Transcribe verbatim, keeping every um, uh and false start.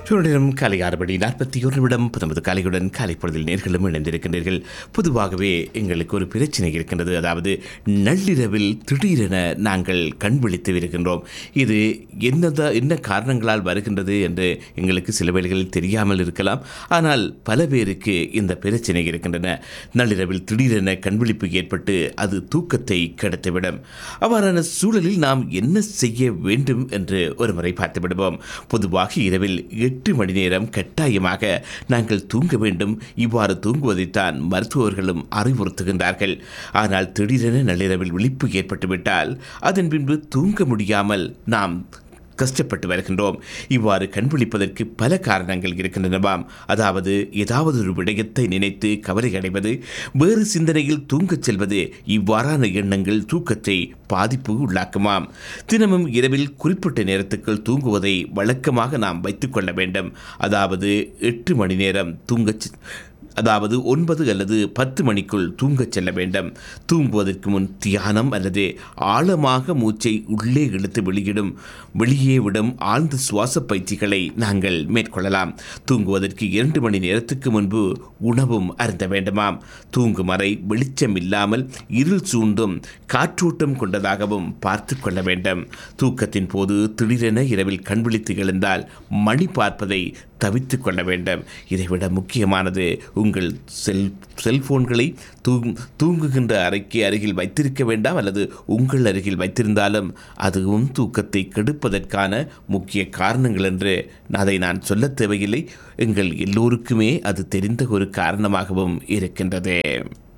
சூழலிடம் காலை ஆறு மணி நாற்பத்தி ஒரு நிமிடம் பத்தொன்பது காலையுடன் காலை பொழுதில் நேர்களும் இணைந்திருக்கின்றீர்கள். பொதுவாகவே எங்களுக்கு ஒரு பிரச்சனை இருக்கின்றது. அதாவது நள்ளிரவில் திடீரென நாங்கள் கண் விழித்து இருக்கின்றோம். இது என்னதா என்ன காரணங்களால் வருகின்றது என்று எங்களுக்கு சில வேளைகளில் தெரியாமல் இருக்கலாம். ஆனால் பல பேருக்கு இந்த பிரச்சனை இருக்கின்றன. நள்ளிரவில் திடீரென கண்விழிப்பு ஏற்பட்டு அது தூக்கத்தை கெடுத்துவிடும். அவ்வாறான சூழலில் நாம் என்ன செய்ய வேண்டும் என்று ஒரு முறை பார்த்து விடுவோம். பொதுவாக இரவில் எட்டு மணி நேரம் கட்டாயமாக நாங்கள் தூங்க வேண்டும். இவ்வாறு தூங்குவதைத்தான் மருத்துவர்களும் அறிவுறுத்துகின்றார்கள். ஆனால் திடீரென நள்ளிரவில் விழிப்பு ஏற்பட்டுவிட்டால் அதன் பின்பு தூங்க முடியாமல் நாம் கஷ்டப்பட்டு வருகின்றோம். இவ்வாறு கண்விழிப்பதற்கு பல காரணங்கள் இருக்கின்றனவாம். அதாவது ஏதாவது ஒரு விடயத்தை நினைத்து கவலை அடைவது, வேறு சிந்தனையில் தூங்கச் செல்வது, இவ்வாறான எண்ணங்கள் தூக்கத்தை பாதிப்பு உள்ளாக்குமாம். தினமும் இரவில் குறிப்பிட்ட நேரத்துக்குள் தூங்குவதை வழக்கமாக நாம் வைத்துக் கொள்ள வேண்டும். அதாவது எட்டு மணி நேரம் தூங்கச் அதாவது ஒன்பது அல்லது பத்து மணிக்குள் தூங்கச் செல்ல வேண்டும். தூங்குவதற்கு முன் தியானம் அல்லது ஆழமாக மூச்சை உள்ளே இழுத்து வெளியிடும் வெளியே விடும் ஆழ்ந்த சுவாச பயிற்சிகளை நாங்கள் மேற்கொள்ளலாம். தூங்குவதற்கு இரண்டு மணி நேரத்துக்கு முன்பு உணவும் அருந்த வேண்டுமாம். தூங்கும் அறை வெளிச்சம் இல்லாமல் இருள் சூழ்ந்தும் காற்றோட்டம் கொண்டதாகவும் பார்த்து கொள்ள வேண்டும். தூக்கத்தின் போது திடீரென இரவில் கண்விழித்து எழுந்தால் மணி பார்ப்பதை தவிர்த்து கொள்ள வேண்டும். இதைவிட முக்கியமானது, உங்கள் செல் செல்போன்களை தூங் தூங்குகின்ற அறைக்கு அருகில் வைத்திருக்க வேண்டாம். அல்லது உங்கள் அருகில் வைத்திருந்தாலும் அதுவும் தூக்கத்தை கெடுப்பதற்கான முக்கிய காரணங்கள் என்று அதை நான் சொல்ல தேவையில்லை. எங்கள் எல்லோருக்குமே அது தெரிந்த ஒரு காரணமாகவும் இருக்கின்றது.